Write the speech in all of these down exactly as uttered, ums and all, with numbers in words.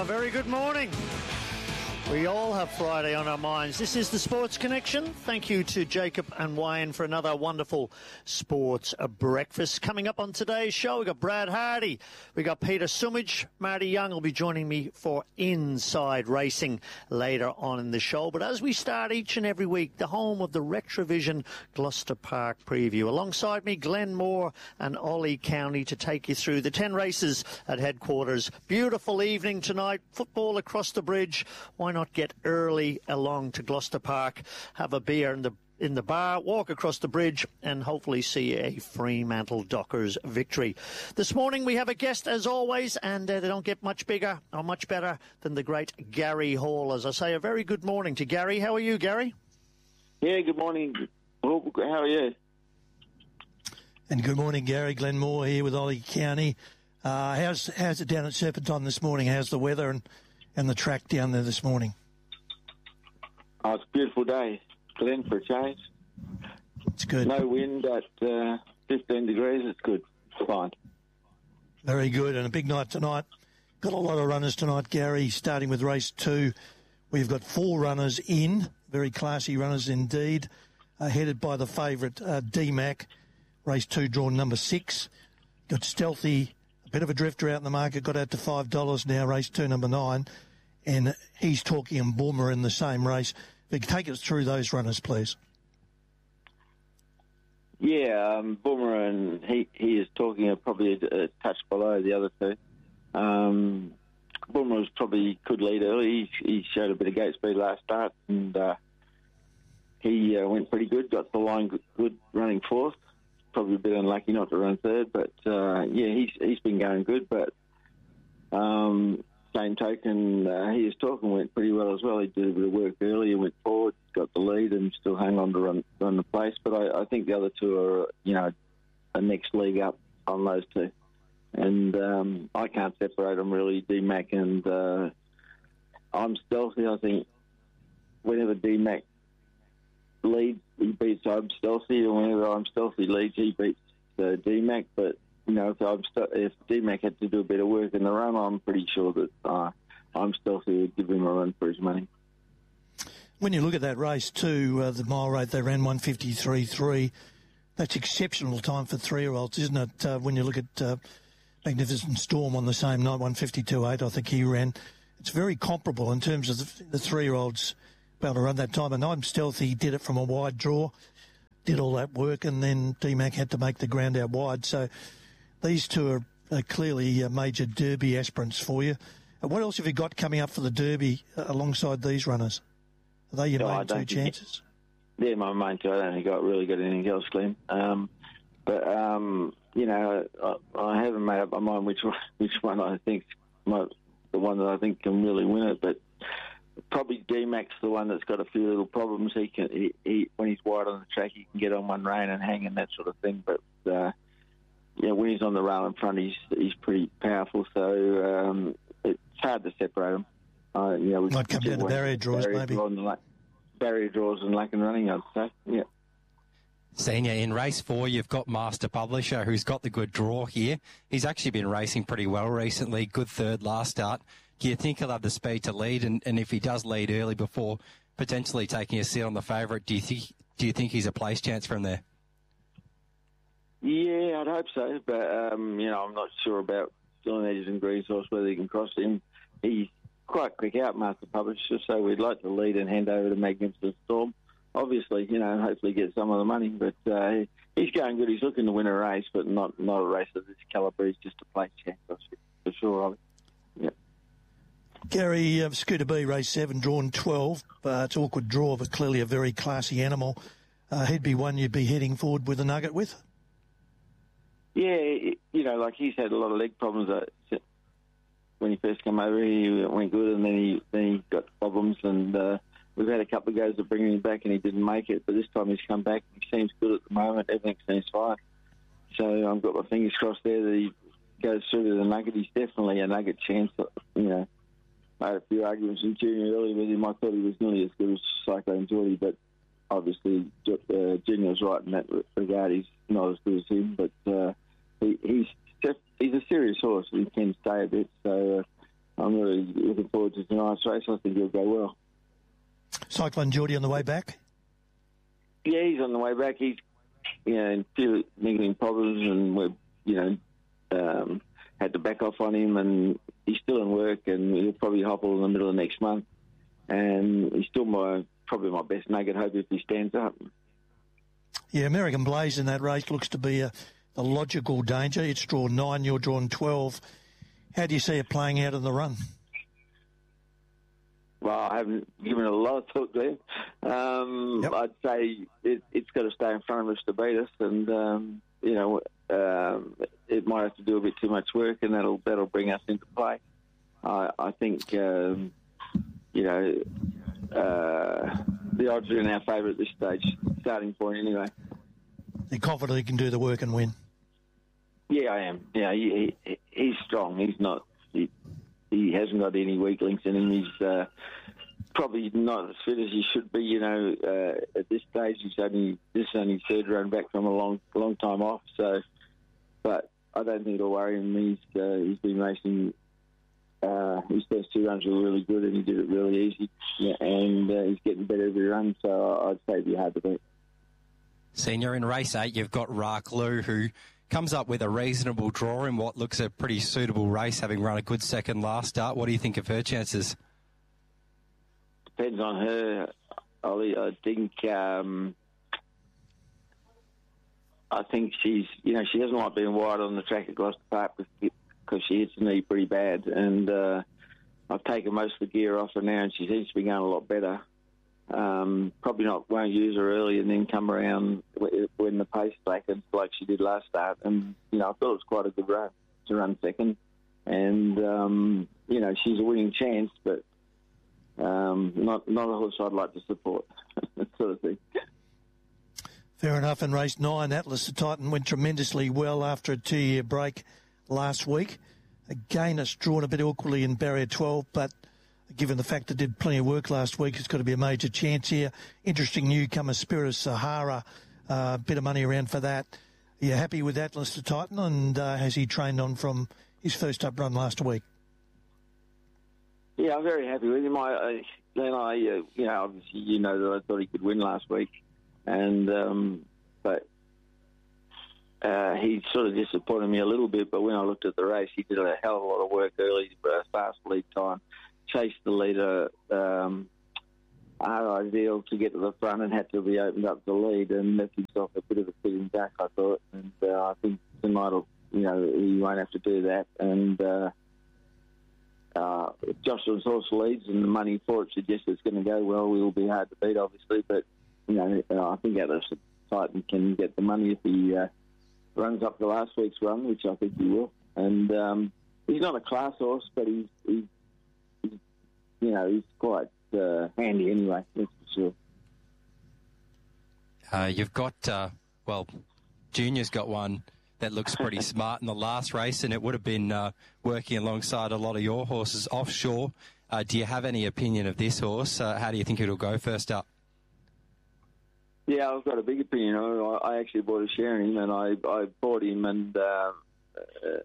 A very good morning. We all have Friday on our minds. This is the Sports Connection. Thank you to Jacob and Wayne for another wonderful sports breakfast. Coming up on today's show, we got Brad Hardy, we got Peter Sumich, Marty Young will be joining me for Inside Racing later on in the show. But as we start each and every week, the home of the Retrovision Gloucester Park preview. Alongside me, Glenn Moore and Ollie County to take you through the ten races at headquarters. Beautiful evening tonight. Football across the bridge. Why not get early along to Gloucester Park, have a beer in the in the bar, walk across the bridge and hopefully see a Fremantle Dockers victory. This morning we have a guest as always, and uh, they don't get much bigger or much better than the great Gary Hall. As I say, a very good morning to Gary. How are you, Gary? Yeah, good morning. How are you? And good morning, Gary. Glenn Moore here with Ollie County. Uh, how's how's it down at Serpentine this morning? How's the weather and and the track down there this morning? Oh, it's a beautiful day, Glenn, for a change. It's good. No wind at uh, fifteen degrees. It's good. It's fine. Very good. And a big night tonight. Got a lot of runners tonight, Gary, starting with race two. We've got four runners in, very classy runners indeed, uh, headed by the favourite uh, D-Mac. Race two drawn number six. Got Stealthy, a bit of a drifter out in the market, got out to five dollars now, race two, number nine. And he's talking and Boomer in the same race. If you could take us through those runners, please. Yeah, um, Boomer and he, he is talking are probably a, a touch below the other two. Um, Boomer was probably could lead early. He, he showed a bit of gate speed last start, and uh, he uh, went pretty good, got the line good, good running fourth. Probably a bit unlucky not to run third, but uh, yeah, he's he's been going good. But um, same token, uh, he is talking went pretty well as well. He did a bit of work early, he went forward, got the lead, and still hang on to run run the place. But I, I think the other two are, you know, a next league up on those two, and um, I can't separate them really. D-Mac and uh, I'm Stealthy. I think whenever D-Mac leads, he beats I'm Stealthy, or whenever I'm Stealthy leads, he beats uh, D-Mac. But you know, if, I'm st- if D-Mac had to do a bit of work in the run, I'm pretty sure that uh, I'm Stealthy would give him a run for his money. When you look at that race too, uh, the mile rate, they ran one fifty-three point three. That's exceptional time for three-year-olds, isn't it? Uh, when you look at uh, Magnificent Storm on the same night, one fifty-two point eight, I think he ran. It's very comparable in terms of the, the three-year-olds able to run that time. And I'm Stealthy did it from a wide draw, did all that work, and then D-Mac had to make the ground out wide. So these two are, are clearly uh, major Derby aspirants for you. Uh, what else have you got coming up for the Derby uh, alongside these runners? Are they your no, main two chances? They're my main two. I don't think I've really got anything else, Glenn. Um, but, um, you know, I, I haven't made up my mind which one, which one I think, my, the one that I think can really win it. But probably D-Mac's the one that's got a few little problems. He can, he, he, when he's wide on the track, he can get on one rein and hang and that sort of thing. But, uh, yeah, when he's on the rail in front, he's he's pretty powerful. So um, it's hard to separate him. Uh, you know, might come down to barrier draws, barrier maybe. Draw and luck, barrier draws and luck and running, I'd say. Yeah. Senior, in race four, you've got Master Publisher, who's got the good draw here. He's actually been racing pretty well recently. Good third last start. Do you think he'll have the speed to lead? And, and if he does lead early before potentially taking a seat on the favourite, do you think do you think he's a place chance from there? Yeah, I'd hope so. But um, you know, I'm not sure about Dylan Edges and Greensauce whether he can cross him. He's quite quick out, Master Publisher, so we'd like to lead and hand over to Magnificent Storm. Obviously, you know, hopefully get some of the money, but uh, he's going good. He's looking to win a race, but not not a race of this calibre. He's just a place chance, for sure. Yeah. Gary, uh, Scooter B, race seven, drawn twelve. Uh, it's an awkward draw, but clearly a very classy animal. Uh, he'd be one you'd be heading forward with a nugget with? Yeah, you know, like he's had a lot of leg problems. Uh, when he first came over, he went good, and then he then he got problems, and uh, we've had a couple of goes of bringing him back, and he didn't make it. But this time he's come back. He seems good at the moment. Everything seems fine. So I've got my fingers crossed there that he goes through to the nugget. He's definitely a nugget chance. You know, I had a few arguments in junior earlier with him. I thought he was nearly as good as Cyclone Geordie, but obviously uh, Junior was right in that regard. He's not as good as him, but uh, he, he's just, he's a serious horse. He can stay a bit, so uh, I'm I'm really looking forward to tonight's race. I think he'll go well. Cyclone Geordie on the way back? Yeah, he's on the way back. He's, you know, in few niggling problems, and we've, you know, um, had to back off on him, and he's still in work, and he'll probably hobble in the middle of next month. And he's still my probably my best nugget hope if he stands up. Yeah, American Blaze in that race looks to be a, a logical danger. It's drawn nine, you're drawn twelve. How do you see it playing out in the run? Well, I haven't given it a lot of thought there. Um, yep. I'd say it, it's got to stay in front of us to beat us, and um, you know, um, it might have to do a bit too much work, and that'll that'll bring us into play. I, I think um, you know uh, the odds are in our favour at this stage, starting point anyway. You're confident he can do the work and win? Yeah, I am. Yeah, he, he, he's strong. He's not. He, he hasn't got any weak links in him. He's uh, probably not as fit as he should be. You know, uh, at this stage, he's only this is only third run back from a long, long time off. So, but I don't think it'll worry him. He's uh, he's been racing. Uh, his first two runs were really good, and he did it really easy. Yeah, and uh, he's getting better every run. So I'd say it'd be hard to beat. Senior, in race eight, you've got Raak Lou, who comes up with a reasonable draw in what looks a pretty suitable race, having run a good second last start. What do you think of her chances? Depends on her, Ollie. I think um, I think she's, you know, she doesn't like being wide on the track at Gloucester Park because she hits the knee pretty bad. And uh, I've taken most of the gear off her now, and she seems to be going a lot better. Um, probably not won't use her early and then come around when the pace slackens like she did last start. And, you know, I thought it was quite a good run to run second. And, um, you know, she's a winning chance, but um, not not a horse I'd like to support, that sort of thing. Fair enough. In race nine, Atlas the Titan went tremendously well after a two-year break last week. Again, it's drawn a bit awkwardly in barrier twelve, but given the fact it did plenty of work last week, it's got to be a major chance here. Interesting newcomer, Spirit of Sahara, a uh, bit of money around for that. Are you happy with Atlas the Titan, and uh, has he trained on from his first up run last week? Yeah, I'm very happy with him. I, I then I, uh, you know, obviously you know that I thought he could win last week, and um, but uh, he sort of disappointed me a little bit. But when I looked at the race, he did a hell of a lot of work early, uh, fast lead time. Chased the leader, um, are ideal to get to the front and had to be opened up the lead and left himself a bit of a sitting back, I thought. And uh, I think tonight, you know, he won't have to do that. And uh, uh, if Joshua's horse leads and the money for it suggests it's going to go well, we will be hard to beat, obviously. But, you know, uh, I think Atlas Titan can get the money if he uh, runs up to last week's run, which I think he will. And um, he's not a class horse, but he's, he's you know, he's quite uh, handy anyway, that's for sure. Uh, you've got, uh, well, Junior's got one that looks pretty smart in the last race, and it would have been uh, working alongside a lot of your horses offshore. Uh, do you have any opinion of this horse? Uh, how do you think it'll go first up? Yeah, I've got a big opinion. I, I actually bought a share in him, and I, I bought him, and uh, uh,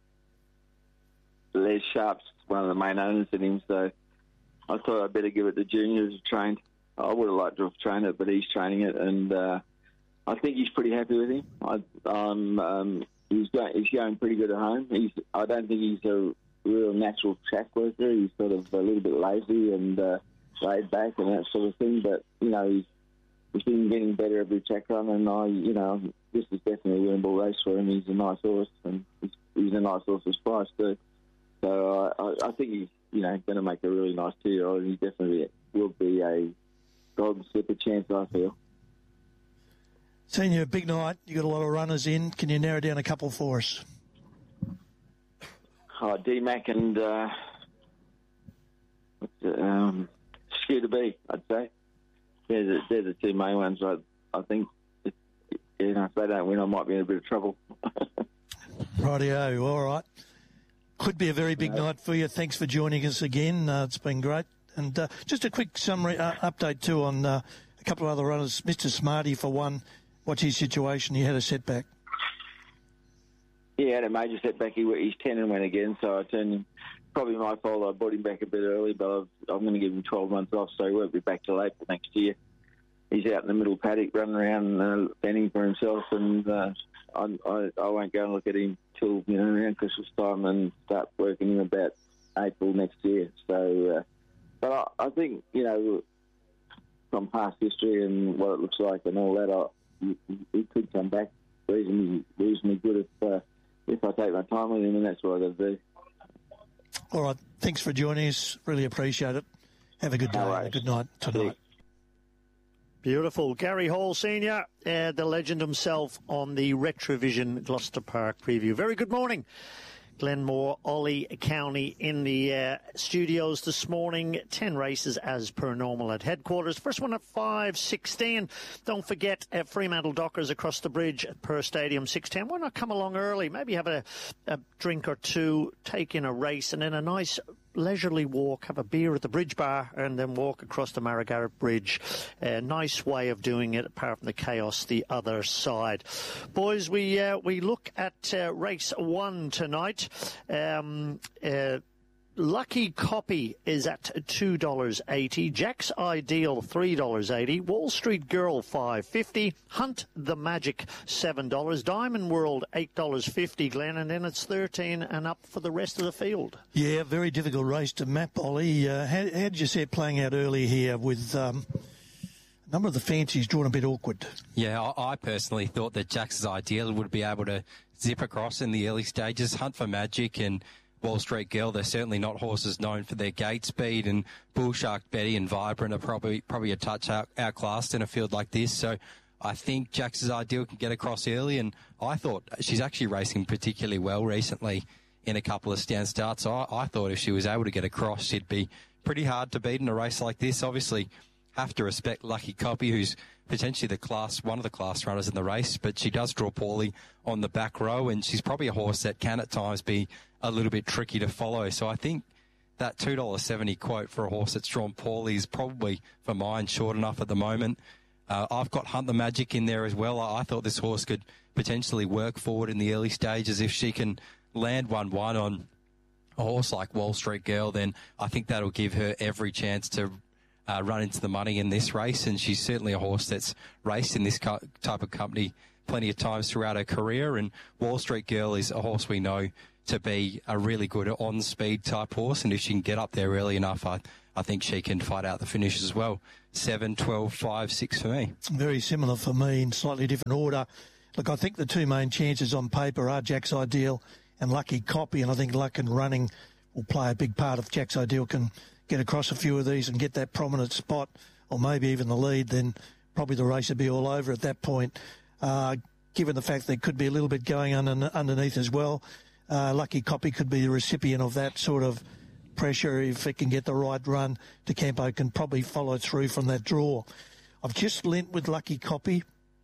Les Sharp's one of the main owners in him, so I thought I'd better give it to Junior as a trained. I would have liked to have trained it, but he's training it, and uh, I think he's pretty happy with him. I, um, um, he's going, he's going pretty good at home. He's, I don't think he's a real natural track worker. He's sort of a little bit lazy and uh, laid back and that sort of thing. But you know, he's he's been getting better every track run, and I, you know, this is definitely a winnable race for him. He's a nice horse, and he's, he's a nice horse's price too. So uh, I, I think he's, you know, going to make a really nice two-year-old. He definitely will be a golden slipper chance, I feel. Senior, big night. You got a lot of runners in. Can you narrow down a couple for us? Oh, D-Mac and uh, what's it, um, Scooter B, I'd say. They're the, they're the two main ones. I, I think, if, you know, if they don't win, I might be in a bit of trouble. Rightio, all right. Could be a very big night for you. Thanks for joining us again. Uh, it's been great. And uh, just a quick summary uh, update too on uh, a couple of other runners. Mister Smarty, for one, what's his situation? He had a setback. Yeah, he had a major setback. He, he's ten and went again, so I turned him probably my fault. I brought him back a bit early, but I've, I'm going to give him twelve months off, so he won't be back till April next year. He's out in the middle paddock running around uh, fending for himself, and uh, I, I, I won't go and look at him till, you know, around Christmas time and start working him about April next year. So, uh, but I, I think, you know, from past history and what it looks like and all that, I, he, he could come back reasonably, reasonably good if uh, if I take my time with him, and that's what I've got to do. All right. Thanks for joining us. Really appreciate it. Have a good day. No and a good night tonight. Beautiful. Gary Hall Senior, uh, the legend himself, on the Retrovision Gloucester Park preview. Very good morning. Glenmore, Ollie County in the uh, studios this morning. Ten races as per normal at headquarters. First one at five sixteen. Don't forget uh, Fremantle Dockers across the bridge at Perth Stadium, six ten. Why not come along early? Maybe have a, a drink or two, take in a race, and then a nice leisurely walk, have a beer at the bridge bar, and then walk across the Margaret Bridge. A nice way of doing it, apart from the chaos the other side. Boys, we uh, we look at uh, race one tonight. Um, uh, Lucky Copy is at two dollars eighty. Jack's Ideal, three dollars eighty. Wall Street Girl, five dollars fifty. Hunt the Magic, seven dollars. Diamond World, eight dollars fifty, Glenn. And then it's thirteen and up for the rest of the field. Yeah, very difficult race to map, Ollie. Uh, how, how did you see it playing out early here with um, a number of the fancies drawn a bit awkward? Yeah, I, I personally thought that Jack's Ideal would be able to zip across in the early stages. Hunt for Magic and Wall Street Girl, they're certainly not horses known for their gate speed, and Bull Shark Betty and Vibrant are probably probably a touch out, outclassed in a field like this. So I think Jack's Ideal can get across early, and I thought she's actually racing particularly well recently in a couple of stand starts. So I, I thought if she was able to get across, she'd be pretty hard to beat in a race like this. Obviously, have to respect Lucky Copy, who's potentially the class, one of the class runners in the race, but she does draw poorly on the back row, and she's probably a horse that can at times be a little bit tricky to follow. So I think that two dollars seventy quote for a horse that's drawn poorly is probably, for mine, short enough at the moment. Uh, I've got Hunt the Magic in there as well. I, I thought this horse could potentially work forward in the early stages. If she can land one one on a horse like Wall Street Girl, then I think that'll give her every chance to Uh, run into the money in this race, and she's certainly a horse that's raced in this co- type of company plenty of times throughout her career. And Wall Street Girl is a horse we know to be a really good on-speed type horse, and if she can get up there early enough, I, I think she can fight out the finish as well. seven, twelve, five, six for me. Very similar for me in slightly different order. Look, I think the two main chances on paper are Jack's Ideal and Lucky Copy, and I think luck and running will play a big part. If Jack's Ideal can get across a few of these and get that prominent spot, or maybe even the lead, then probably the race would be all over at that point. Uh, given the fact there could be a little bit going under, underneath as well, uh, Lucky Copy could be the recipient of that sort of pressure. If it can get the right run, De Campo can probably follow through from that draw. I've just lent with Lucky Copy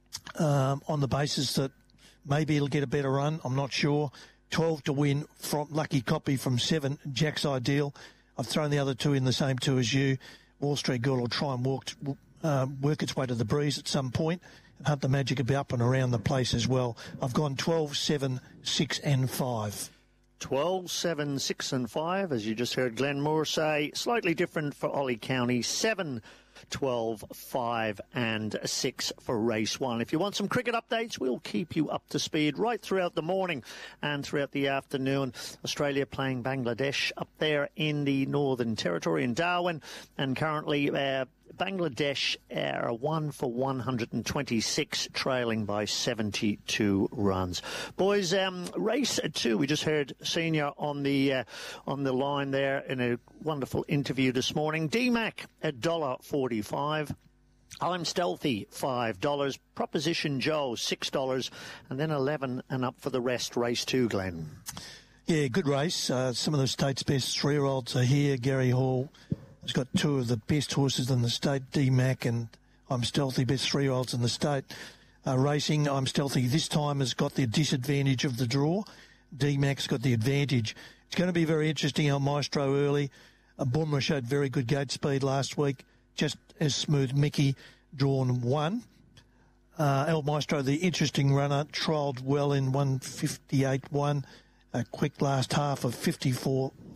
um, on the basis that maybe it'll get a better run. I'm not sure. twelve to win from Lucky Copy from seven, Jack's Ideal. I've thrown the other two in the same two as you. Wall Street Girl will try and walk, uh, work its way to the breeze at some point. Hunt the Magic will be up and around the place as well. I've gone twelve, seven, six and five. twelve, seven, six and five, as you just heard Glenn Moore say. Slightly different for Ollie County. seven, twelve, five and six for race one. If you want some cricket updates, we'll keep you up to speed right throughout the morning and throughout the afternoon. Australia playing Bangladesh up there in the Northern Territory in Darwin, and currently uh, Bangladesh are one for one hundred twenty-six, trailing by seventy-two runs. Boys, um, race two, we just heard Senior on the uh, on the line there in a wonderful interview this morning. D MAC at one dollar forty-five. I'm Stealthy, five dollars. Proposition Joe, six dollars. And then eleven and up for the rest, race two, Glenn. Yeah, good race. Uh, some of the state's best three-year-olds are here. Gary Hall has got two of the best horses in the state, D MAC and I'm Stealthy, best three-year-olds in the state. Uh, racing, I'm Stealthy this time has got the disadvantage of the draw. D MAC's got the advantage. It's going to be very interesting. El Maestro early. Uh, Boomera showed very good gate speed last week, just as smooth. Mickey drawn one. Uh, El Maestro, the interesting runner, trialled well in one fifty-eight one. A quick last half of fifty-four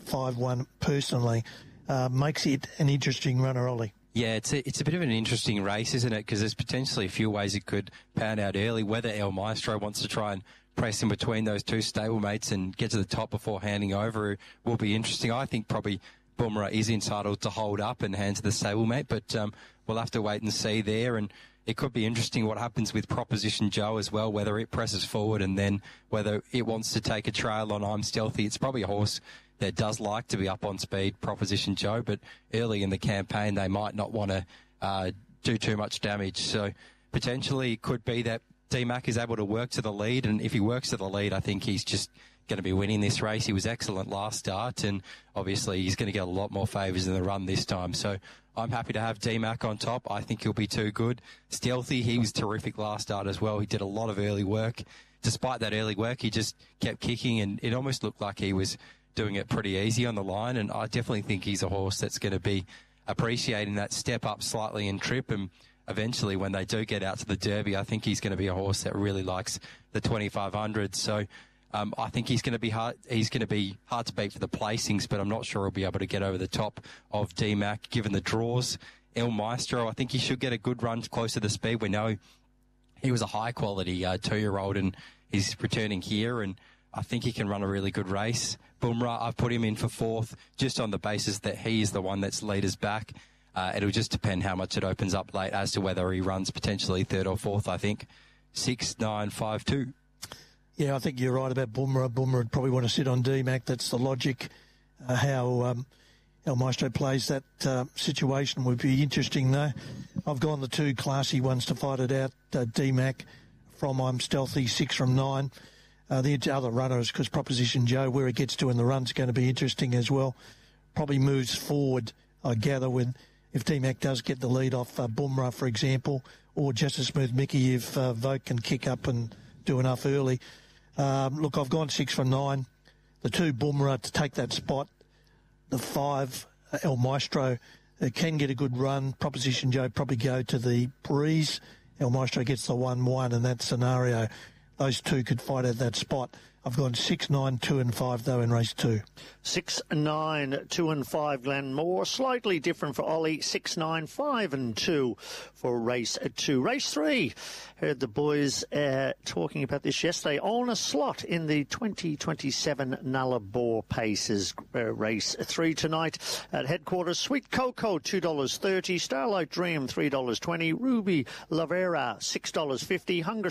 five one personally, uh, makes it an interesting runner, Ollie. Yeah, it's a, it's a bit of an interesting race, isn't it? Because there's potentially a few ways it could pan out early. Whether El Maestro wants to try and press in between those two stablemates and get to the top before handing over will be interesting. I think probably Bumrah is entitled to hold up and hand to the stablemate, but um, we'll have to wait and see there. And it could be interesting what happens with Proposition Joe as well, whether it presses forward and then whether it wants to take a trail on I'm Stealthy. It's probably a horse that does like to be up on speed, Proposition Joe, but early in the campaign they might not want to uh, do too much damage. So potentially it could be that D-Mac is able to work to the lead, and if he works to the lead, I think he's just going to be winning this race. He was excellent last start, and obviously he's going to get a lot more favours in the run this time. So I'm happy to have D-Mac on top. I think he'll be too good. Stealthy, he was terrific last start as well. He did a lot of early work. Despite that early work, he just kept kicking, and it almost looked like he was doing it pretty easy on the line, and I definitely think he's a horse that's going to be appreciating that step up slightly in trip, and eventually when they do get out to the Derby, I think he's going to be a horse that really likes the twenty-five hundred. So um, I think he's going to be hard. He's going to be hard to beat for the placings, but I'm not sure he'll be able to get over the top of D-Mac given the draws. El Maestro, I think he should get a good run close to the speed. We know he was a high quality uh, two-year-old, and he's returning here, and I think he can run a really good race. Bumrah, I've put him in for fourth, just on the basis that he is the one that's leaders back. Uh, it'll just depend how much it opens up late as to whether he runs potentially third or fourth, I think. Six, nine, five, two. Yeah, I think you're right about Bumrah. Bumrah would probably want to sit on D-Mac. That's the logic. Uh, how um, El Maestro plays that uh, situation would be interesting, though. I've gone the two classy ones to fight it out. Uh, D-Mac from I'm Stealthy, six from nine. Uh, the other runners, because Proposition Joe, where it gets to in the run's going to be interesting as well. Probably moves forward, I gather, with if D-Mac does get the lead off uh, Bumrah, for example, or just as smooth Mickey if uh, Vogt can kick up and do enough early. Um, look, I've gone six from nine. The two Bumrah to take that spot. The five uh, El Maestro uh, can get a good run. Proposition Joe probably go to the breeze. El Maestro gets the one one in that scenario. Those two could fight at that spot. I've gone six, nine, two and five, though, in race two. Six, nine, two and five, Glenn Moore. Slightly different for Ollie. Six, nine, five and two for race two. Race three. Heard the boys uh, talking about this yesterday. Own a slot in the twenty twenty-seven Nullarbor Paces uh, race three tonight at headquarters. Sweet Cocoa, two dollars thirty. Starlight Dream, three dollars twenty. Ruby Lavera, six dollars fifty. Hunger